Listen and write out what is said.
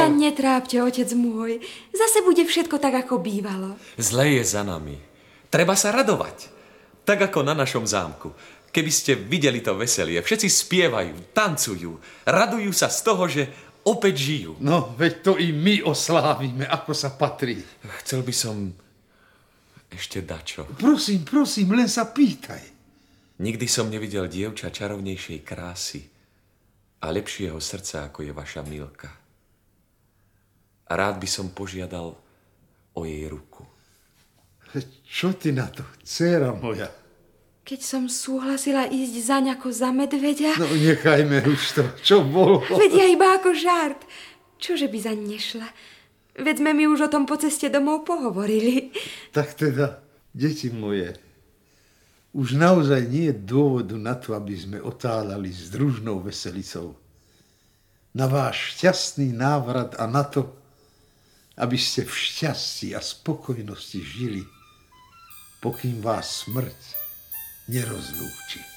sa netrápte, otec môj. Zase bude všetko tak, ako bývalo. Zlé je za nami. Treba sa radovať. Tak ako na našom zámku. Keby ste videli to veselie, všetci spievajú, tancujú, radujú sa z toho, že opäť žijú. No, veď to i my oslávime, ako sa patrí. Chcel by som ešte dačo. Prosím, len sa pýtaj. Nikdy som nevidel dievča čarovnejšej krásy a lepšieho srdca, ako je vaša Milka. A rád by som požiadal o jej ruku. Čo ty na to, dcéra moja? Keď som súhlasila ísť zaň ako za medveďa... No nechajme už to, čo bolo. Veď ja iba ako žart. Čože by zaň nešla? Veď sme mi už o tom po ceste domov pohovorili. Tak teda, deti moje, už naozaj nie je dôvodu na to, aby sme otáľali s družnou veselicou. Na váš šťastný návrat a na to, aby ste v šťastí a spokojnosti žili, pokým vás smrť nerozlúči.